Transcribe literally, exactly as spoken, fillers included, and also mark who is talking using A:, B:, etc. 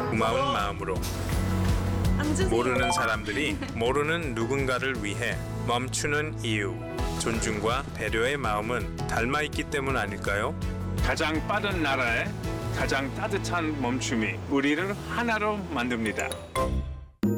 A: 고마운 마음으로. 모르는 사람들이 모르는 누군가를 위해 멈추는 이유. 존중과 배려의 마음은 닮아 있기 때문 아닐까요?
B: 가장 빠른 나라에 가장 따뜻한 멈춤이 우리를 하나로 만듭니다.